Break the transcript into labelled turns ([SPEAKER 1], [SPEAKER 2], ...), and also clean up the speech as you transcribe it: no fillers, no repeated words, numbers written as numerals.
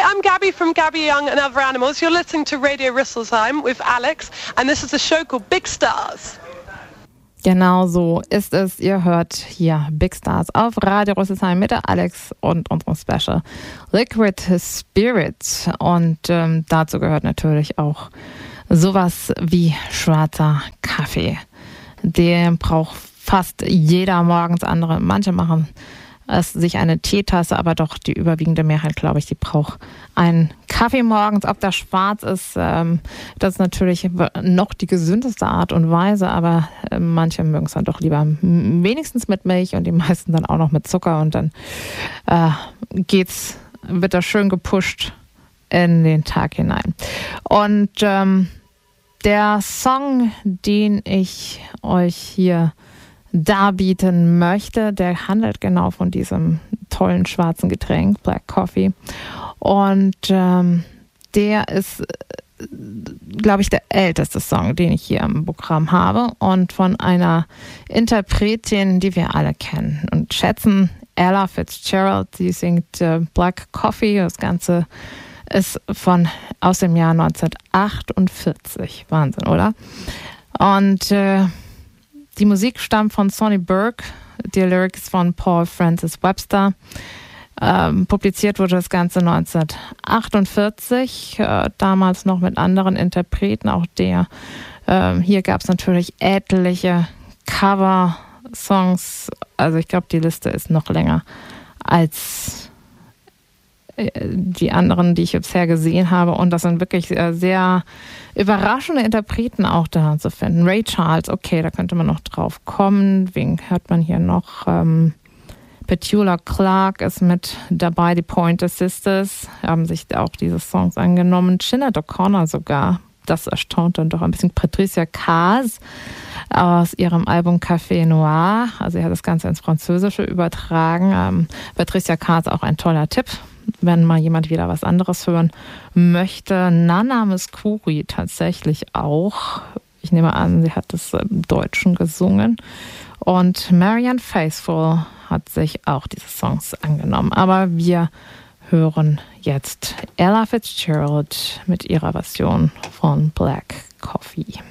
[SPEAKER 1] I'm Gabby from Gabby Young and Other Animals. You're listening to Radio Rüsselsheim with Alex and this is a show called Big Stars.
[SPEAKER 2] Genau so ist es. Ihr hört hier Big Stars auf Radio Rüsselsheim mit der Alex und unserem Special Liquid Spirit. Und dazu gehört natürlich auch sowas wie schwarzer Kaffee. Den braucht fast jeder morgens. Manche machen es sich eine Teetasse, aber doch die überwiegende Mehrheit, glaube ich, die braucht einen Kaffee morgens. Ob das schwarz ist, das ist natürlich noch die gesündeste Art und Weise, aber manche mögen es dann doch lieber wenigstens mit Milch und die meisten dann auch noch mit Zucker und dann wird das schön gepusht in den Tag hinein. Und der Song, den ich euch hier darbieten möchte, der handelt genau von diesem tollen schwarzen Getränk, Black Coffee. Und der ist, glaube ich, der älteste Song, den ich hier im Programm habe und von einer Interpretin, die wir alle kennen und schätzen, Ella Fitzgerald. Sie singt Black Coffee. Das Ganze ist aus dem Jahr 1948. Wahnsinn, oder? Und die Musik stammt von Sonny Burke, die Lyrics von Paul Francis Webster. Publiziert wurde das Ganze 1948, damals noch mit anderen Interpreten. Auch hier gab es natürlich etliche Cover-Songs. Also ich glaube, die Liste ist noch länger als die anderen, die ich bisher gesehen habe. Und das sind wirklich sehr überraschende Interpreten auch da zu finden. Ray Charles, okay, da könnte man noch drauf kommen. Wen hört man hier noch? Petula Clark ist mit dabei. Die Pointer Sisters haben sich auch diese Songs angenommen. Sinead O'Connor sogar. Das erstaunt dann doch ein bisschen. Patricia Kaas aus ihrem Album Café Noir. Also sie hat das Ganze ins Französische übertragen. Patricia Kaas auch ein toller Tipp, wenn mal jemand wieder was anderes hören möchte. Nana Mouskouri tatsächlich auch. Ich nehme an, sie hat es im Deutschen gesungen. Und Marianne Faithfull hat sich auch diese Songs angenommen. Aber wir hören jetzt Ella Fitzgerald mit ihrer Version von Black Coffee.